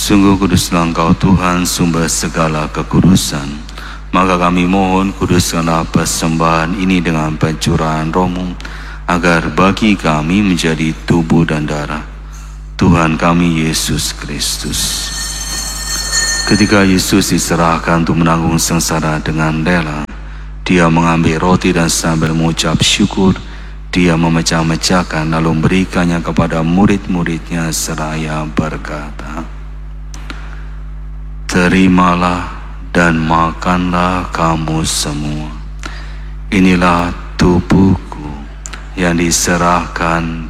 Sungguh kuduslah Engkau Tuhan, sumber segala kekudusan. Maka kami mohon, kuduskanlah persembahan ini dengan pencurahan Roh-Mu, agar bagi kami menjadi tubuh dan darah Tuhan kami Yesus Kristus. Ketika Yesus diserahkan untuk menanggung sengsara dengan rela, Dia mengambil roti dan sambil mengucap syukur, Dia memecah-mecahkan lalu memberikannya kepada murid-muridnya seraya berkata, "Terimalah dan makanlah kamu semua. Inilah tubuhku yang diserahkan